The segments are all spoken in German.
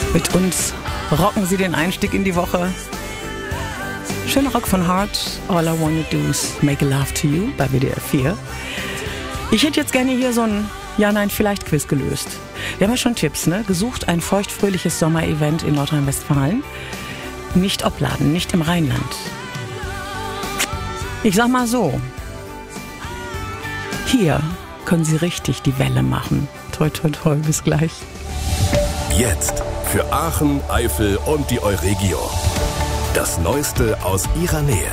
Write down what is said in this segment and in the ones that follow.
Mit uns rocken Sie den Einstieg in die Woche. Schöner Rock von Heart. All I Wanna Do Is Make Love to You bei WDR 4. Ich hätte jetzt gerne hier so ein Ja-Nein-Vielleicht-Quiz gelöst. Wir haben ja schon Tipps, ne? Gesucht ein feuchtfröhliches Sommerevent in Nordrhein-Westfalen. Nicht Opladen, nicht im Rheinland. Ich sag mal so. Hier können Sie richtig die Welle machen. Toi, toi, toi, bis gleich. Jetzt für Aachen, Eifel und die Euregio. Das Neueste aus ihrer Nähe.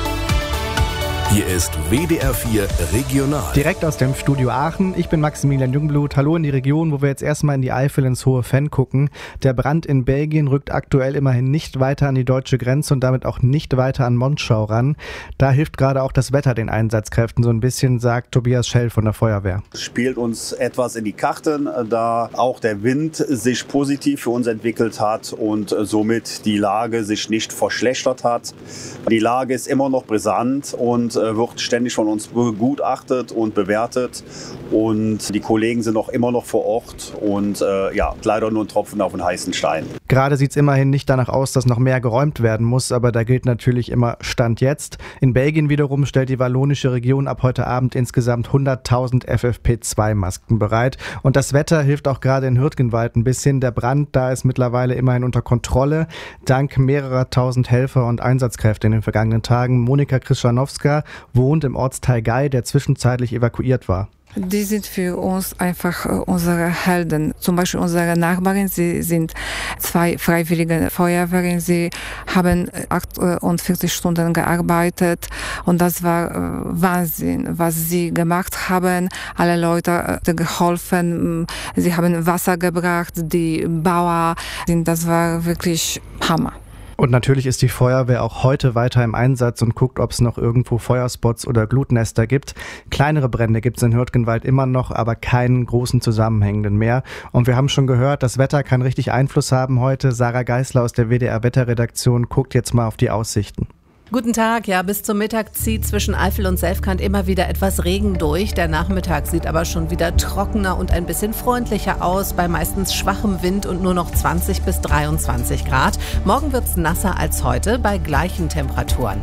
Hier ist WDR 4 Regional. Direkt aus dem Studio Aachen. Ich bin Maximilian Jungblut. Hallo in die Region, wo wir jetzt erstmal in die Eifel ins Hohe Venn gucken. Der Brand in Belgien rückt aktuell immerhin nicht weiter an die deutsche Grenze und damit auch nicht weiter an Monschau ran. Da hilft gerade auch das Wetter den Einsatzkräften so ein bisschen, sagt Tobias Schell von der Feuerwehr. Es spielt uns etwas in die Karten, da auch der Wind sich positiv für uns entwickelt hat und somit die Lage sich nicht verschlechtert hat. Die Lage ist immer noch brisant und wird ständig von uns begutachtet und bewertet. Und die Kollegen sind auch immer noch vor Ort und leider nur ein Tropfen auf den heißen Stein. Gerade sieht es immerhin nicht danach aus, dass noch mehr geräumt werden muss, aber da gilt natürlich immer Stand jetzt. In Belgien wiederum stellt die wallonische Region ab heute Abend insgesamt 100.000 FFP2-Masken bereit. Und das Wetter hilft auch gerade in Hürtgenwald ein bisschen. Der Brand da ist mittlerweile immerhin unter Kontrolle, dank mehrerer tausend Helfer und Einsatzkräfte in den vergangenen Tagen. Monika Krischanowska wohnt im Ortsteil Gei, der zwischenzeitlich evakuiert war. Die sind für uns einfach unsere Helden. Zum Beispiel unsere Nachbarin, sie sind 2 freiwillige Feuerwehren. Sie haben 48 Stunden gearbeitet und das war Wahnsinn, was sie gemacht haben. Alle Leute geholfen, sie haben Wasser gebracht, die Bauer, das war wirklich Hammer. Und natürlich ist die Feuerwehr auch heute weiter im Einsatz und guckt, ob es noch irgendwo Feuerspots oder Glutnester gibt. Kleinere Brände gibt es in Hürtgenwald immer noch, aber keinen großen zusammenhängenden mehr. Und wir haben schon gehört, das Wetter kann richtig Einfluss haben heute. Sarah Geisler aus der WDR-Wetterredaktion guckt jetzt mal auf die Aussichten. Guten Tag, ja, bis zum Mittag zieht zwischen Eifel und Selfkant immer wieder etwas Regen durch. Der Nachmittag sieht aber schon wieder trockener und ein bisschen freundlicher aus, bei meistens schwachem Wind und nur noch 20 bis 23 Grad. Morgen wird's nasser als heute bei gleichen Temperaturen.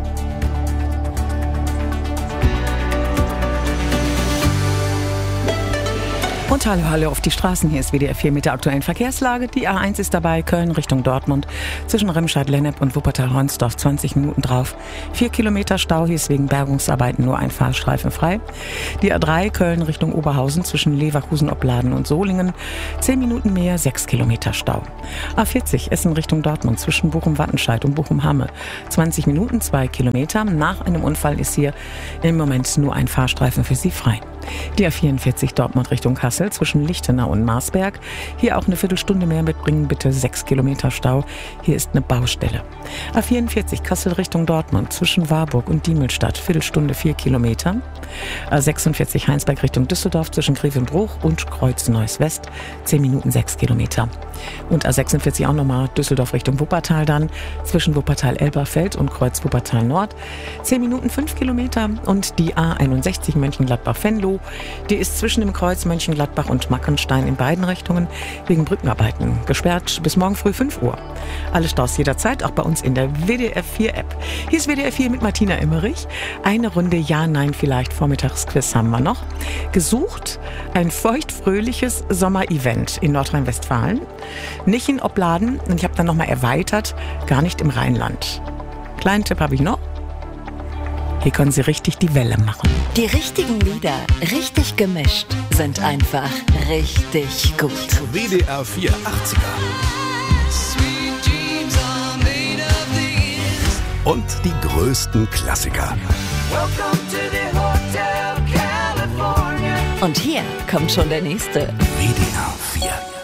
Und hallo auf die Straßen. Hier ist WDR 4 mit der aktuellen Verkehrslage. Die A1 ist dabei, Köln Richtung Dortmund. Zwischen Remscheid-Lennep und Wuppertal-Honsdorf 20 Minuten drauf. 4 Kilometer Stau, hier ist wegen Bergungsarbeiten nur ein Fahrstreifen frei. Die A3 Köln Richtung Oberhausen zwischen Leverkusen, Opladen und Solingen. 10 Minuten mehr, 6 Kilometer Stau. A40 Essen Richtung Dortmund zwischen Bochum-Wattenscheid und Bochum-Hamme. 20 Minuten, 2 Kilometer. Nach einem Unfall ist hier im Moment nur ein Fahrstreifen für Sie frei. Die A44 Dortmund Richtung Kassel zwischen Lichtenau und Marsberg. Hier auch eine Viertelstunde mehr mitbringen, bitte 6 Kilometer Stau. Hier ist eine Baustelle. A44 Kassel Richtung Dortmund zwischen Warburg und Diemelstadt. Viertelstunde 4 Kilometer. A46 Heinsberg Richtung Düsseldorf zwischen Grevenbruch und Kreuz-Neuss West. 10 Minuten 6 Kilometer. Und A46 auch nochmal Düsseldorf Richtung Wuppertal dann. Zwischen Wuppertal-Elberfeld und Kreuz-Wuppertal Nord. 10 Minuten 5 Kilometer. Und die A61 Mönchengladbach-Venlo. Die ist zwischen dem Kreuz Mönchengladbach und Mackenstein in beiden Richtungen wegen Brückenarbeiten gesperrt bis morgen früh 5 Uhr. Alle Staus jederzeit, auch bei uns in der WDR 4 App. Hier ist WDR 4 mit Martina Emmerich. Eine Runde Ja-Nein-Vielleicht Vormittagsquiz haben wir noch. Gesucht ein feuchtfröhliches Sommerevent in Nordrhein-Westfalen. Nicht in Opladen und ich habe dann nochmal erweitert, gar nicht im Rheinland. Kleinen Tipp habe ich noch. Hier können Sie richtig die Welle machen. Die richtigen Lieder, richtig gemischt, sind einfach richtig gut. WDR 4 80er. Und die größten Klassiker. Und hier kommt schon der nächste. WDR 4